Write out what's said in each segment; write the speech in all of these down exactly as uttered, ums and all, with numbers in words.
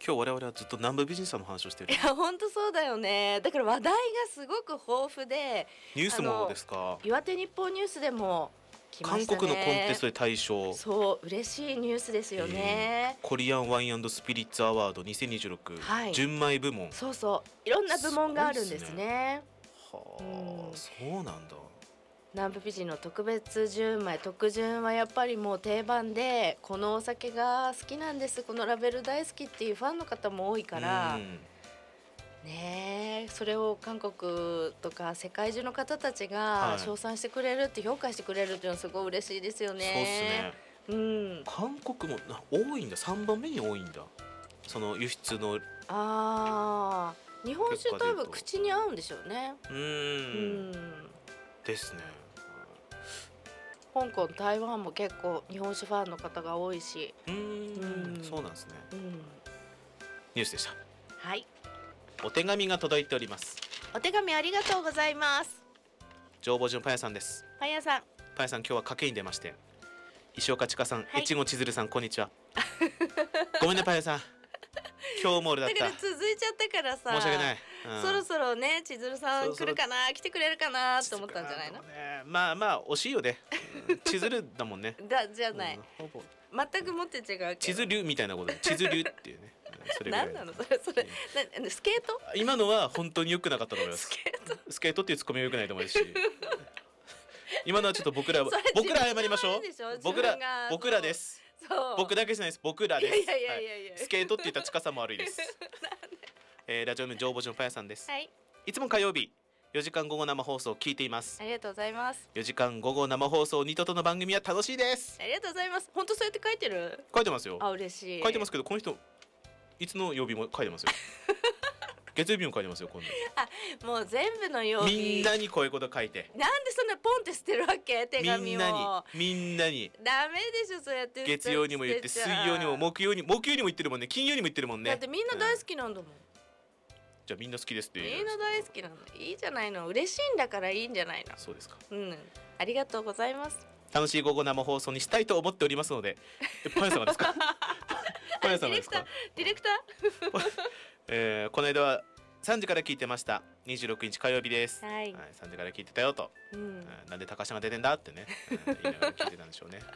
今日我々はずっと南部美人さんの話をしている。 いや本当そうだよね。だから話題がすごく豊富で、 ニュースもですか。 岩手日報ニュースでも来ま韓したね。 国のコンテストで大賞。 そう嬉しいニュースですよね、 えー、コリアンワイン&スピリッツアワードにせんにじゅうろく、 はい、 純米部門。 そうそういろんな部門があるんですね。 はあ、うん、そうなんだ。 南部美人の特別純米特純はやっぱりもう定番で、このお酒が好きなんです、このラベル大好きっていうファンの方も多いから、うん、ねえ、それを韓国とか世界中の方たちが称賛してくれるって、評価してくれるっていうのはすごい嬉しいですよね。 そうですね、うん、韓国も多いんだ、さんばんめに多いんだ、その輸出の。 あー、日本酒多分口に合うんでしょうね。 うーん、うんですね。 香港、台湾も結構日本酒ファンの方が多いし。 うーん、そうなんですね、うん、ニュースでした。 はい、 お手紙が届いております。 お手紙ありがとうございます。 上坊寺のパン屋さんです。 パン屋さん、 パン屋さん、今日は賭けに出まして、石岡千佳さん、 はい、 越後千鶴さん、こんにちは。ごめんねパン屋さん、今日も俺だった。 だから続いちゃったからさ、 申し訳ない、うん、 そろそろね、千鶴さん来るかな、来てくれるかなと思ったんじゃないの、 ね、まあまあ惜しいよね、千鶴だもんね。 だじゃない、うん、ほぼ全くもって違うけど、 千鶴みたいなことで、千鶴っていうね。それ何なのそれ、それなスケート。 今のは本当に良くなかったと思います。 スケートスケートっていうツッコミは良くないと思いますし、今のはちょっと僕ら僕ら謝りましょう。僕ら僕らです。そう、僕だけじゃないです、僕らです。 いやいやいやいや、はい、 スケートって言ったら近さも悪いです。えー、ラジオネーム上坊寺のパン屋さんです、 はい、 いつも火曜日よじかん午後生放送を聞いています。 ありがとうございます。 よじかん午後生放送ニトトの番組は楽しいです。 ありがとうございます。本当そうやって書いてる？ 書いてますよ。 あ、嬉しい。 書いてますけど、この人いつの曜日も書いてますよ。月曜日も書いてますよ、今度。 あ、もう全部の曜日みんなにこういうこと書いて、 なんでそんなポンって捨てるわけ、手紙を。 みんなにみんなにダメでしょ、そうやって月曜にも言って、水曜にも木曜に木曜にも言ってるもんね、金曜にも言ってるもんね。 だってみんな大好きなんだもん、うん、 じゃあみんな好きですって言う。 みんな大好きなんだ、いいじゃないの、嬉しいんだからいいんじゃないの。 そうですか、 うん、ありがとうございます。 楽しい午後生放送にしたいと思っておりますので。パン屋さんですか？パン屋さんですか？ ディレクターえー、この間はさんじから聞いてました。にじゅうろくにち火曜日です、 はいはい、さんじから聞いてたよと、うん、なんで高橋が出てんだってね、うん、言いながら聞いてたんでしょうね。はい、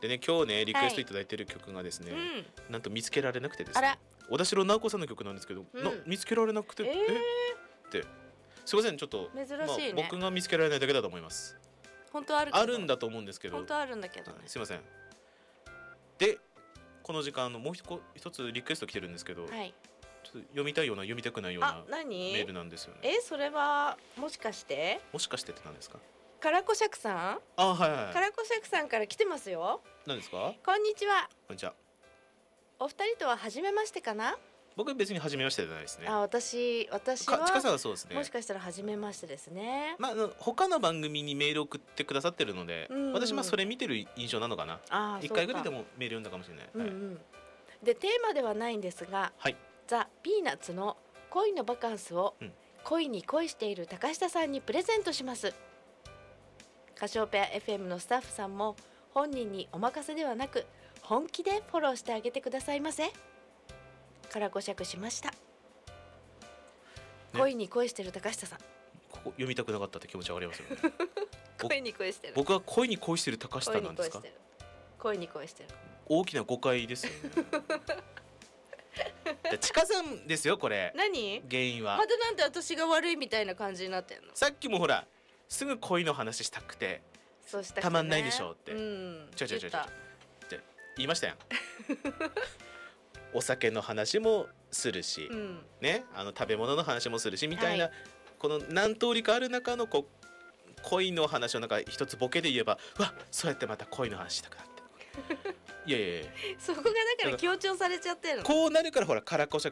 でね、今日ねリクエストいただいてる曲がですね、はい、うん、なんと見つけられなくてですね、小田代直子さんの曲なんですけど、うん、な見つけられなくて、えー、えってすいません、ちょっと珍しいね、 まあ、僕が見つけられないだけだと思います。 本当あるけど、 あるんだと思うんですけど、 本当あるんだけど、ね、 すいません。でこの時間のもう一つリクエスト来てるんですけど、はい、ちょっと読みたいような読みたくないようなメールなんですよね。 え、それはもしかしてもしかしてって何ですか？ カラコシャクさん。 あ、はいはい、 カラコシャクさんから来てますよ。 何ですか？ こんにちは。 こんにちは。 お二人とは初めましてかな？ 僕別に初めましてじゃないですね。 あ、私私はちかさんはそうですね。 もしかしたら初めましてですね。 まあ他の番組にメール送ってくださってるので、うんうん、私まあそれ見てる印象なのかな。あ、一回ぐらいでもメール読んだかもしれない。うんうん、 はい、でテーマではないんですが、はい、ザ・ピーナッツの恋のバカンスを、うん、恋に恋している高下さんにプレゼントします。カシオペア エフエム のスタッフさんも本人にお任せではなく本気でフォローしてあげてくださいませ。からご釈しました、ね、恋に恋してる高下さん、 ここ読みたくなかったって気持ちはありますよね。 恋に恋してる、 僕は恋に恋してる高下なんですか？ 恋に恋してる、 大きな誤解ですよね。ちかさんですよこれ。 何原因はまたなんで私が悪いみたいな感じになってんの？ さっきもほらすぐ恋の話したくてそうしたくて、ね、 たまんないでしょうって、うん、ちょちょちょちょちょ言いましたやん。お酒の話もするし、うん、ね、あの食べ物の話もするしみたいな、はい、この何通りかある中のこ恋の話をなんか一つボケで言えば、うわ、そうやってまた恋の話したくなっていやいやいや、 そこがだから強調されちゃってるの。 こうなるからほらカラコシャ